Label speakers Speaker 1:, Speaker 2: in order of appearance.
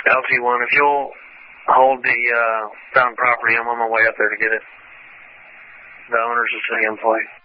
Speaker 1: LT1, if you'll hold the found property, I'm on my way up there to get it. The owner's a city employee.